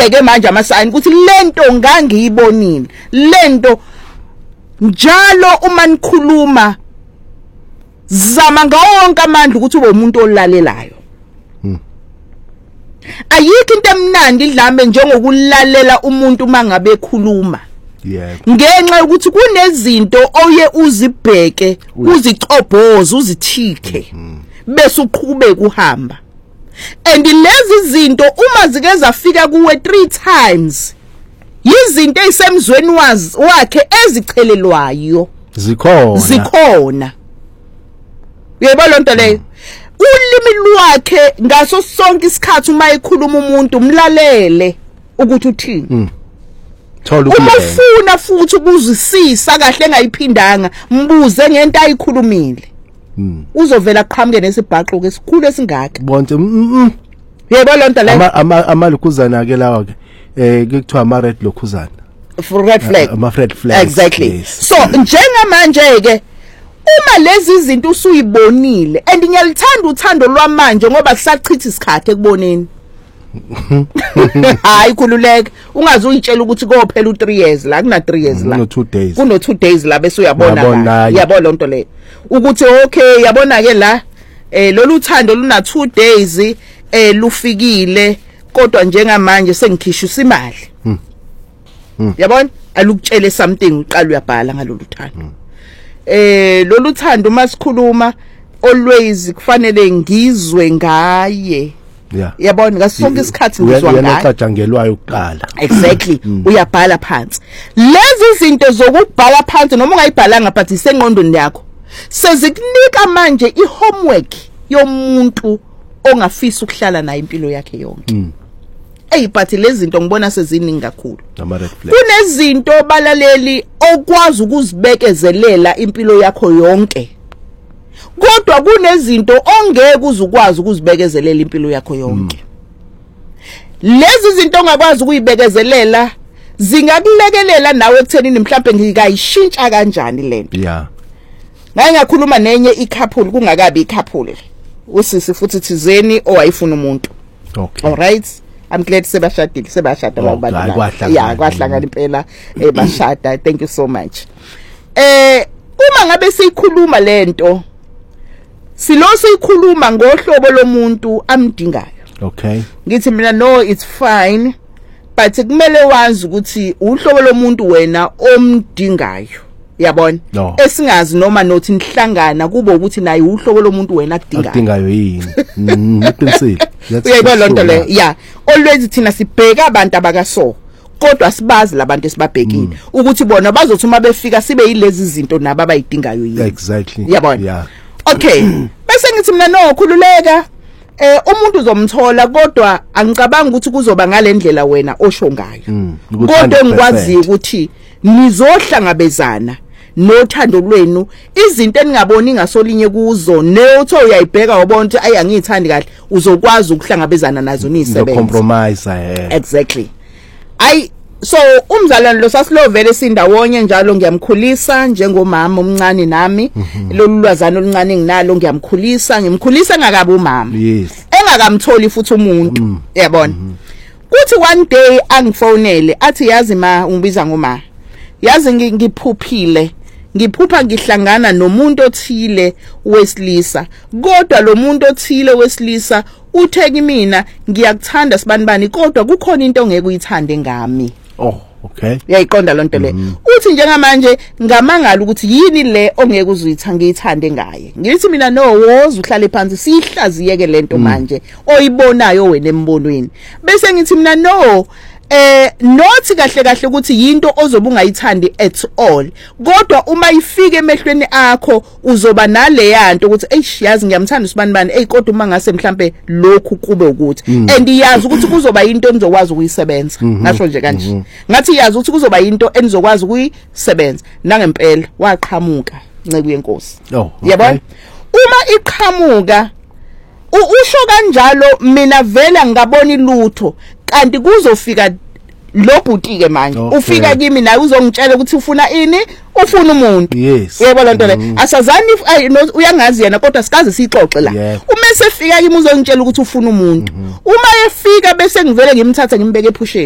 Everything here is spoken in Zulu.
ke manje ama-sign ukuthi lento ngangiyibonile lento njalo uma nikhuluma zama ngawo wonke amandla ukuthi ube umuntu olalelayo. Ayikho into emnandi dlambe njengokulalela umuntu mangabe ekhuluma. Ngenxa ukuthi kunezinto oye uzibheke uzicobhoze uzithike bese uqhubeka uhamba. And lezi zinto uma zike zafika kuwe 3 times yizinto ezisemzweni wakhe ezichelelwayo zikhona. Yebo lonto leyo ulimi lwakhe ngaso sonke isikhathi uma ekhuluma umuntu umlalele ukuthi uthini. Uma ufuna futhi ukuzwisisa kahle engayiphindanga mbuze ngento ayikhulumile. Uzovela aqhamuke nesibhaqo ke esikhulu esingaka. Bonke yebo lonto leyo amalukhuzana ke lawa ke kuthiwa ama red lokhuzana. Red flag. Ama red flag. Exactly. So njengamanje ke uma lezi zinto usuyibonile and ngiyalithanda uthando lwamanje ngoba kusachitha isikhathi ekuboneni. Hayi khululeke ungaze uyitshela ukuthi kophela u3 years la kuna 3 years la. Kuno 2 days. Kuno 2 days la bese uyabona. Yabo lonto leyo. Ukuthi okay yabona ke la lolu thando luna 2 days lufikile kodwa njengamanje sengikhisha imali. Yabona alukutshele something uqala uyabhala ngalolu thando. Lolu thando masikhuluma always kufanele ngizwe ngaye. Yabona ngasonke isikhathi ngizwa ngaye. Uyacatshangelwayo ukuqala. Exactly. Uyabhala phansi. Lezi zinto zokubhala phansi noma ungayibhalanga but isengqondweni yakho sezikunika manje ihomework yomuntu ongafisa ukuhlala naye impilo yakhe yonke. But lezi zinto ngibona seziningi kakhulu. Kunezinto balaleli okwazi ukuzibekezelela impilo yakho yonke. Kodwa kunezinto ongeke uzukwazi ukuzibekezelela impilo yakho yonke. Lezi zinto ongakwazi ukuyibekezelela zingakulekelela nawe ekuthenini mhlawumbe ngikayishintsha kanjani lento. Ngake ngakhuluma nenye couple kungakabi couple. Usisi futhi thizeni owayifuna umuntu. Okay. All right. I'm glad sebashada labo bantu. Yeah, kwahlangana impela bashada. Thank you so much. Uma ngabe sikhuluma lento sikhuluma ngohlobo lomuntu amdingayo. Okay. Ngithi mina no it's fine but kumele wazi ukuthi uhlobo lomuntu wena omdingayo. Yabona esingazi noma nothi nihlangana kube ukuthi naye uhlobo lomuntu wena akudingayo yini. Ngiqinisile. Uyayibona lonto le. Yeah. Always thina sibheka abantu abakaso kodwa sibazi labantu esibabhekile ukuthi bona bazothi uma befika sibe yilezi zinto nabo abayidingayo yini. Exactly. Yabona. Yeah. Okay. Bese ngithi mina no khululeka umuntu uzomthola kodwa angicabanga ukuthi kuzoba ngalendlela wena osho ngayo. Kodwa ngikwazi ukuthi nizohlangabezana nothando lwenu izinto eningaboni ngasolinye kuzo neothi uyayibheka ubonke ayangithandi kahle uzokwazi ukuhlangabezana nazo nisebenza. Compromise. Exactly. So umzalwane lo sasilovele sindawonye njalo ngiyamkhulisa njengomama omncane nami lolu lwazana oluncane nginalo ngimkhulisa ngakabi umama. Yes. Engakamtholi futhi umuntu. Yabona. Kuthi one day angifonele athi yazi ma ungibiza ngoma. Yazi ngiphupha ngihlangana nomuntu othile wesilisa kodwa lo muntu othile wesilisa uthe kimi ngiyakuthanda sibanibani kodwa kukhona into ongeke uyithande ngami. Oh, okay. Yayiqonda lonto le. Uthi njengamanje ngamangala ukuthi yini le ongeke ngiyithande ngaye. Ngithi mina no woza uhlale phansi sihlaziyeke lento manje oyibonayo wena embonweni. Bese ngithi mina no nothi kahle ukuthi yinto ozobe ungayithandi at all kodwa uma ifike emehlweni akho uzoba nale yanto ukuthi yazi ngiyamthanda usibanibani kodwa uma ngase mhlambe lokhu kube ukuthi and iyazi ukuthi kuzoba into enizokwazi ukuyisebenza ngasho nje kanje ngathi iyazi ukuthi kuzoba into enizokwazi ukuyisebenza nangempela waqhamuka nceke yenkosi. Yabona uma iqhamuka usho kanjalo mina vela ngabona ilutho kanti kuzofika lo bhuti ke manje ufika kimi naye uzongitshela ukuthi ufuna ini ufuna umuntu. Yebo lonto le asazani uyangazi yena kodwa sikaze sixoxe la uma sefika kimi uzongitshela ukuthi ufuna umuntu uma efika bese ngivele ngimthatha ngimbeke ephusheni.